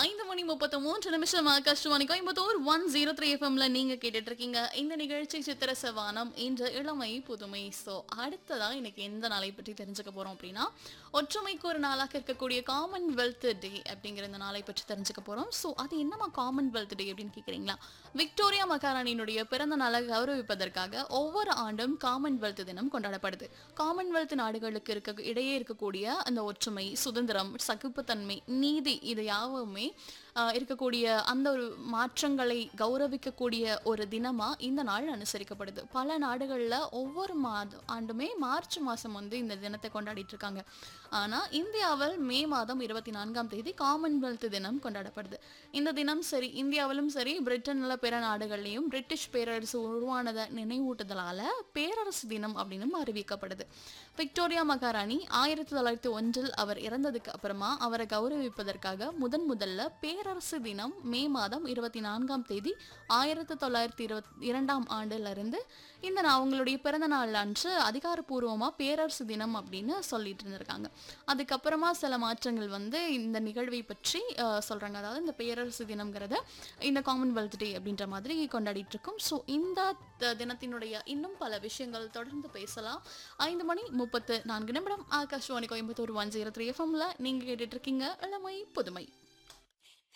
5 மணி 33 நிமிஷம் ஆகாஷ்வாணி கோயம்புத்தூர் 103 எஃப்எம்ல நீங்க கேட்டுட்டு இருக்கீங்க. இந்த நிகழ்ச்சி சித்திர சவானம் என்ற இளமை புதுமை. ஸோ அடுத்ததா இன்னைக்கு எந்த நாளை பற்றி தெரிஞ்சுக்க போறோம் அப்படின்னா, ஒற்றுமைக்கு ஒரு நாளாக இருக்கக்கூடிய காமன்வெல்த் டே அப்படிங்கிற இந்த நாளை பற்றி தெரிஞ்சுக்க போறோம். ஸோ அது என்னமா காமன்வெல்த் டே அப்படின்னு கேட்குறீங்களா? விக்டோரியா மகாராணியினுடைய பிறந்த நாளை கௌரவிப்பதற்காக ஒவ்வொரு ஆண்டும் காமன்வெல்த் தினம் கொண்டாடப்படுது. காமன்வெல்த் நாடுகளுக்கு இடையே இருக்கக்கூடிய அந்த ஒற்றுமை, சுதந்திரம், சகிப்புத்தன்மை, நீதி இது யாவுமே இருக்கக்கூடிய அந்த ஒரு மாற்றங்களை கௌரவிக்கக்கூடிய ஒரு தினமா இந்த நாள் அனுசரிக்கப்படுது. பல நாடுகளில் ஒவ்வொரு ஆண்டுமே மார்ச் மாதம் வந்து இந்த தினத்தை கொண்டாடிட்டு இருக்காங்க. ஆனால் இந்தியாவில் மே மாதம் 24ஆம் தேதி காமன்வெல்த் தினம் கொண்டாடப்படுது. இந்த தினம் சரி இந்தியாவிலும் சரி பிரிட்டனில் பிற நாடுகள்லையும் பிரிட்டிஷ் பேரரசு உருவானதை நினைவூட்டுதலால் பேரரசு தினம் அப்படின்னு அறிவிக்கப்படுது. விக்டோரியா மகாராணி 1901 அவர் இறந்ததுக்கு அப்புறமா அவரை கௌரவிப்பதற்காக முதல்ல பேரரசு தினம் மே மாதம் 24ஆம் தேதி 1922ஆம் ஆண்டிலிருந்து இந்த அவங்களுடைய பிறந்த நாள் அன்று அதிகாரப்பூர்வமாக பேரரசு தினம் அப்படின்னு சொல்லிட்டு இருந்திருக்காங்க. அதுக்கப்புறமா சில மாற்றங்கள் வந்து இந்த நிகழ்வை பற்றி சொல்கிறாங்க. அதாவது இந்த பேரரசு தினம்ங்கிறத இந்த காமன்வெல்த் டே அப்படின்ற மாதிரி கொண்டாடிட்டு இருக்கோம். ஸோ இந்த தினத்தினுடைய இன்னும் பல விஷயங்கள் தொடர்ந்து பேசலாம். 5 மணி 34 நிமிடம் ஆகாஷ்வாணி கோயம்புத்தூர் 103 எஃப்எம்ல நீங்கள் கேட்டுட்டு இருக்கீங்க இளமை புதுமை.